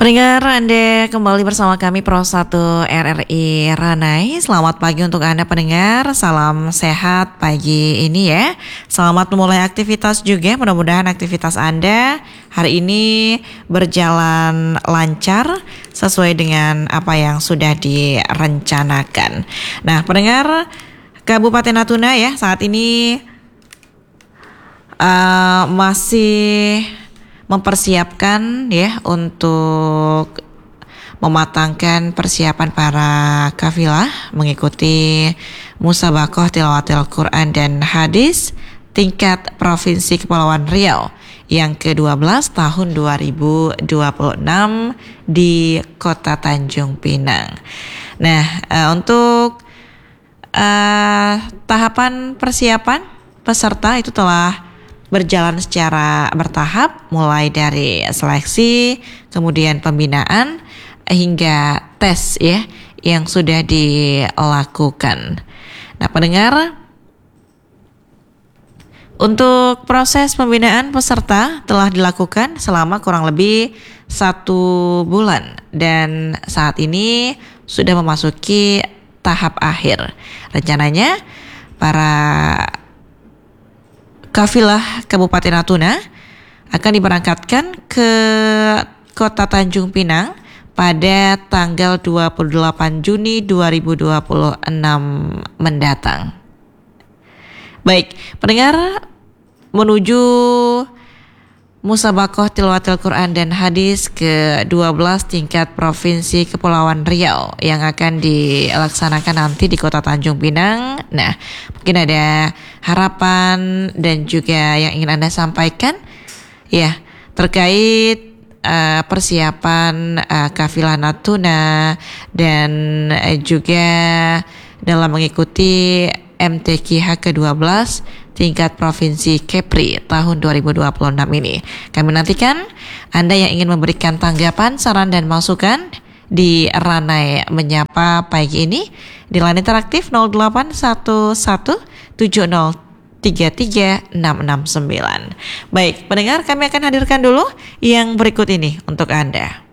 Pendengar, Anda kembali bersama kami Pro 1 RRI Ranai. Selamat pagi untuk Anda pendengar. Salam sehat pagi ini ya. Selamat memulai aktivitas juga. Mudah-mudahan aktivitas Anda hari ini berjalan lancar sesuai dengan apa yang sudah direncanakan. Nah, pendengar Kabupaten Natuna ya, saat ini masih mempersiapkan ya untuk mematangkan persiapan para kafilah mengikuti musabaqah tilawatil Quran dan hadis tingkat Provinsi Kepulauan Riau yang ke-12 tahun 2026 di Kota Tanjung Pinang. Nah, untuk tahapan persiapan peserta itu telah berjalan secara bertahap, mulai dari seleksi, kemudian pembinaan, hingga tes ya yang sudah dilakukan. Nah, pendengar, untuk proses pembinaan peserta telah dilakukan selama kurang lebih 1 bulan dan saat ini sudah memasuki tahap akhir. Rencananya para kafilah Kabupaten Natuna akan diberangkatkan ke Kota Tanjung Pinang pada tanggal 28 Juni 2026 mendatang. Baik, pendengar, menuju musabaqah tilawatil Quran dan hadis ke-12 tingkat Provinsi Kepulauan Riau yang akan dilaksanakan nanti di Kota Tanjung Pinang. Nah, mungkin ada harapan dan juga yang ingin Anda sampaikan ya terkait persiapan kafilah Natuna dan juga dalam mengikuti MTQH ke-12 tingkat Provinsi Kepri tahun 2026 ini. Kami nantikan Anda yang ingin memberikan tanggapan, saran dan masukan di Ranai Menyapa pagi ini di line interaktif 081170336669. Baik, pendengar, kami akan hadirkan dulu yang berikut ini untuk Anda.